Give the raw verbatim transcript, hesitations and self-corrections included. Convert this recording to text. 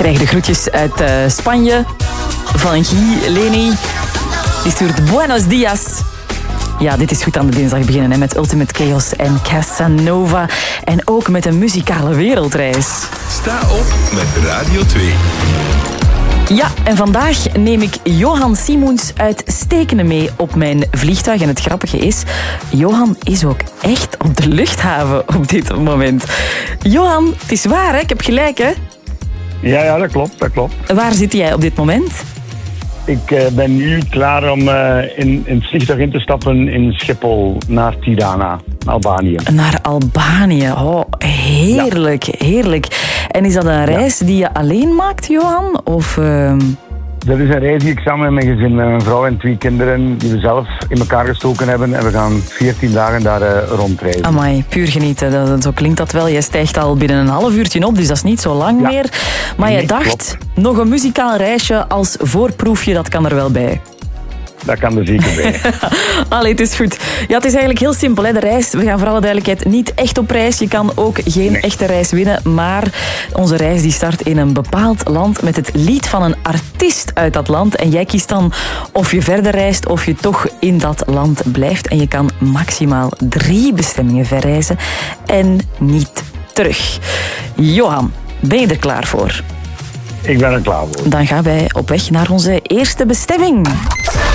krijg de groetjes uit uh, Spanje van Guy, Leni. Die stuurt buenos dias. Ja, dit is goed aan de dinsdag beginnen hè, met Ultimate Chaos en Casanova. En ook met een muzikale wereldreis. Sta op met Radio twee. Ja, en vandaag neem ik Johan Simoens uit Stekenen mee op mijn vliegtuig. En het grappige is, Johan is ook echt op de luchthaven op dit moment. Johan, het is waar, hè? Ik heb gelijk, hè? Ja, ja, dat klopt, dat klopt. Waar zit jij op dit moment? Ik uh, ben nu klaar om uh, in, in het vliegtuig in te stappen in Schiphol naar Tirana, Albanië. Naar Albanië, oh, heerlijk, ja. heerlijk. En is dat een reis ja. die je alleen maakt, Johan? Of... Uh... Dat is een reis die ik samen met mijn gezin, met mijn vrouw en twee kinderen, die we zelf in elkaar gestoken hebben. En we gaan veertien dagen daar uh, rondreizen. Amai, puur genieten. Dat, zo klinkt dat wel. Jij stijgt al binnen een half uurtje op, dus dat is niet zo lang ja. meer. Maar nee, je dacht, klopt. nog een muzikaal reisje als voorproefje, dat kan er wel bij. Dat kan er zeker bij. Allee, het is goed. Ja, het is eigenlijk heel simpel, hè, de reis. We gaan voor alle duidelijkheid niet echt op reis. Je kan ook geen nee. echte reis winnen. Maar onze reis die start in een bepaald land met het lied van een artiest uit dat land. En jij kiest dan of je verder reist of je toch in dat land blijft. En je kan maximaal drie bestemmingen verreizen en niet terug. Johan, ben je er klaar voor? Ik ben er klaar voor. Dan gaan wij op weg naar onze eerste bestemming.